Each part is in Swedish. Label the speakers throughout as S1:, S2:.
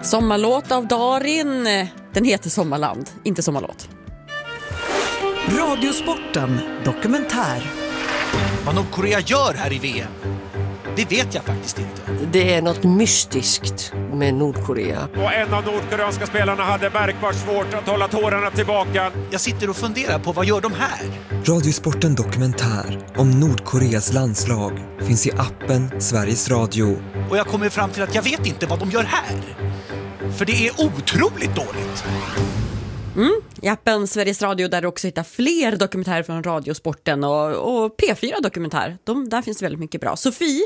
S1: Sommarlåt av Darin. Den heter Sommarland, inte sommarlåt.
S2: Radiosporten dokumentär.
S3: Vad Nordkorea gör här i VM, det vet jag faktiskt inte.
S4: Det är något mystiskt med Nordkorea.
S5: Och en av nordkoreanska spelarna hade märkbart svårt att hålla tårarna tillbaka.
S3: Jag sitter och funderar på vad gör de här?
S6: Radiosporten dokumentär om Nordkoreas landslag finns i appen Sveriges Radio.
S3: Och jag kommer fram till att jag vet inte vad de gör här. För det är otroligt dåligt.
S1: I appen Sveriges Radio där du också hittar fler dokumentärer från Radiosporten och P4 dokumentär. Där finns det väldigt mycket bra. Sofie?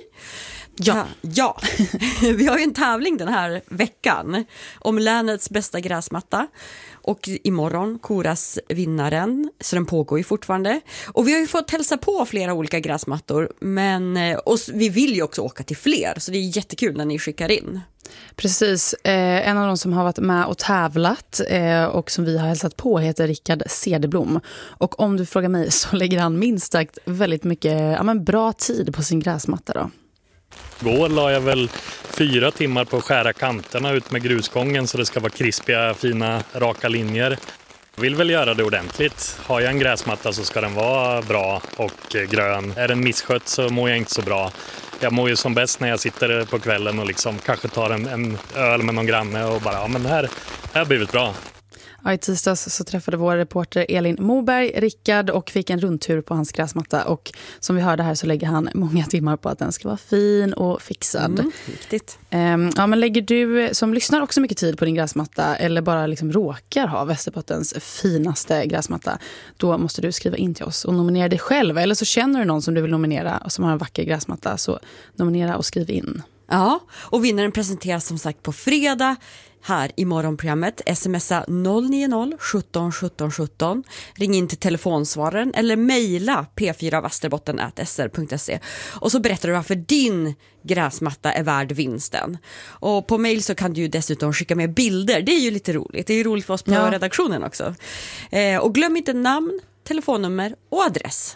S1: Ja. Vi har ju en tävling den här veckan om länets bästa gräsmatta. Och imorgon koras vinnaren, så den pågår ju fortfarande. Och vi har ju fått hälsa på flera olika gräsmattor, och vi vill ju också åka till fler, så det är jättekul när ni skickar in.
S7: Precis, en av de som har varit med och tävlat och som vi har hälsat på heter Rickard Cederblom. Och om du frågar mig så lägger han minst sagt väldigt mycket bra tid på sin gräsmatta då.
S8: Igår la jag väl 4 timmar på att skära kanterna ut med grusgången så det ska vara krispiga, fina, raka linjer. Jag vill väl göra det ordentligt. Har jag en gräsmatta så ska den vara bra och grön. Är den misskött så mår jag inte så bra. Jag mår ju som bäst när jag sitter på kvällen och liksom kanske tar en öl med någon granne och bara, men det här har blivit bra.
S7: Ja, i tisdags så träffade vår reporter Elin Moberg Rickard och fick en rundtur på hans gräsmatta. Och som vi hörde här så lägger han många timmar på att den ska vara fin och fixad.
S1: Riktigt.
S7: Men lägger du som lyssnar också mycket tid på din gräsmatta eller bara liksom råkar ha Västerbottens finaste gräsmatta, då måste du skriva in till oss och nominera dig själv. Eller så känner du någon som du vill nominera och som har en vacker gräsmatta, så nominera och skriv in.
S1: Ja, och vinnaren presenteras som sagt på fredag här i morgonprogrammet. Smsa 090 17 17 17. Ring in till telefonsvararen eller mejla p4vasterbotten@sr.se. Och så berättar du varför din gräsmatta är värd vinsten. Och på mejl så kan du ju dessutom skicka med bilder. Det är ju lite roligt. Det är ju roligt för oss på redaktionen också. Och glöm inte namn, telefonnummer och adress.